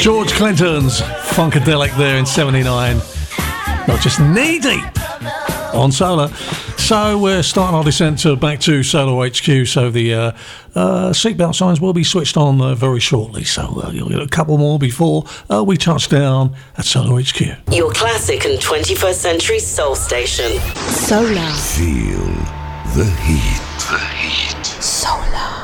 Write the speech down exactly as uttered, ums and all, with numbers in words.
George Clinton's Funkadelic there in seventy-nine. Not just knee deep on Solar. So we're starting our descent to back to Solar H Q. So the uh, uh, seatbelt signs will be switched on uh, very shortly. So uh, you'll get a couple more before uh, we touch down at Solar H Q. Your classic and twenty-first century soul station. Solar. Feel the heat. The heat. Solar.